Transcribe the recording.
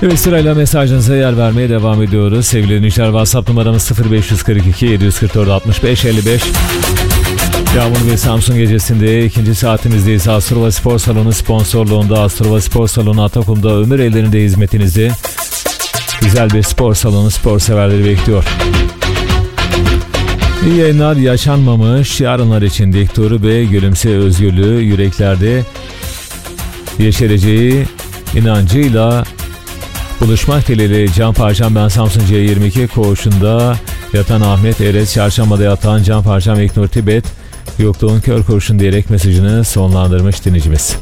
Evet, sırayla mesajınıza yer vermeye devam ediyoruz. Sevgili dinleyiciler, WhatsApp numaramız 0542 744 65 55. Yağmur ve Samsun gecesinde ikinci saatimizdeyiz. Astrova Spor Salonu sponsorluğunda Astrova Spor Salonu Atakum'da ömür ellerinde hizmetinizde. Güzel bir spor salonu, spor severleri bekliyor. İyi yayınlar. Yaşanmamış yarınlar için Dektörü ve gülümse özgürlüğü yüreklerde yeşereceği inancıyla buluşmak dileğiyle Can Parçam, ben Samsun C22 koğuşunda yatan Ahmet Erez, Çarşamba'da yatan Can Parçam İlknur Tibet, yokluğun kör kurşun diyerek mesajını sonlandırmış dinleyicimiz.